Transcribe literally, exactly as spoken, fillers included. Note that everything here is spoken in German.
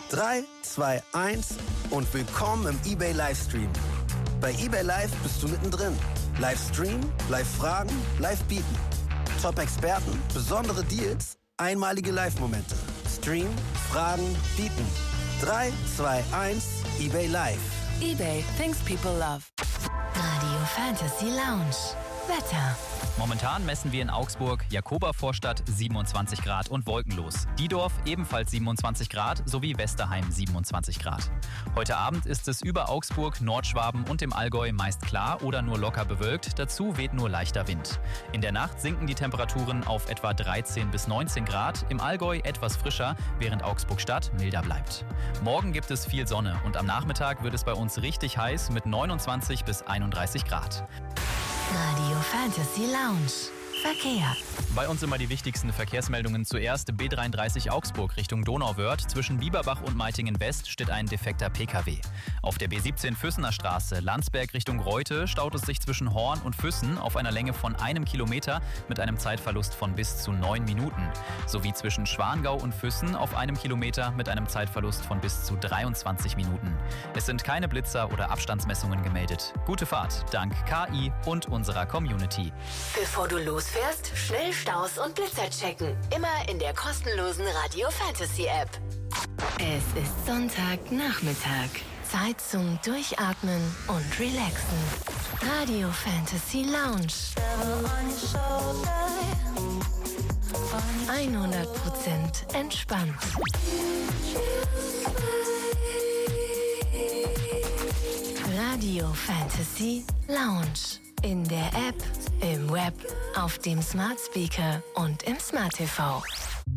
drei, zwei, eins und willkommen im eBay Livestream. Bei eBay Live bist du mittendrin. Live streamen, live fragen, live bieten. Top-Experten, besondere Deals, einmalige Live-Momente. Stream, fragen, bieten. drei, zwei, eins, eBay Live. eBay, things people love. Radio Fantasy Lounge. Wetter. Momentan messen wir in Augsburg Jakoba-Vorstadt siebenundzwanzig Grad und wolkenlos. Diedorf ebenfalls siebenundzwanzig Grad sowie Westerheim siebenundzwanzig Grad. Heute Abend ist es über Augsburg, Nordschwaben und im Allgäu meist klar oder nur locker bewölkt. Dazu weht nur leichter Wind. In der Nacht sinken die Temperaturen auf etwa dreizehn bis neunzehn Grad. Im Allgäu etwas frischer, während Augsburg-Stadt milder bleibt. Morgen gibt es viel Sonne und am Nachmittag wird es bei uns richtig heiß mit neunundzwanzig bis einunddreißig Grad. Radio Fantasy Lounge. Verkehr. Bei uns immer die wichtigsten Verkehrsmeldungen. Zuerst B dreiunddreißig Augsburg Richtung Donauwörth. Zwischen Bieberbach und Meitingen West steht ein defekter P K W. Auf der B siebzehn Füssener Straße Landsberg Richtung Reute staut es sich zwischen Horn und Füssen auf einer Länge von einem Kilometer mit einem Zeitverlust von bis zu neun Minuten. Sowie zwischen Schwangau und Füssen auf einem Kilometer mit einem Zeitverlust von bis zu dreiundzwanzig Minuten. Es sind keine Blitzer oder Abstandsmessungen gemeldet. Gute Fahrt, dank K I und unserer Community. Bevor du losfährst, schnell Staus und Blitzer checken. Immer in der kostenlosen Radio Fantasy App. Es ist Sonntagnachmittag. Zeit zum Durchatmen und Relaxen. Radio Fantasy Lounge. hundert Prozent entspannt. Radio Fantasy Lounge. In der App, im Web, auf dem Smart Speaker und im Smart T V.